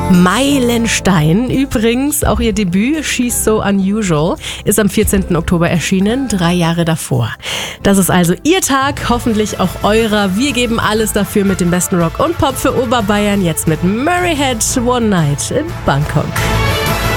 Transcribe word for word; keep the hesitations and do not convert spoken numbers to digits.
Meilenstein, übrigens auch ihr Debüt She's So Unusual, ist am vierzehnten Oktober erschienen, drei Jahre davor. Das ist also ihr Tag, hoffentlich auch eurer. Wir geben alles dafür mit dem besten Rock und Pop für Oberbayern, jetzt mit Murray Head One Night in Bangkok.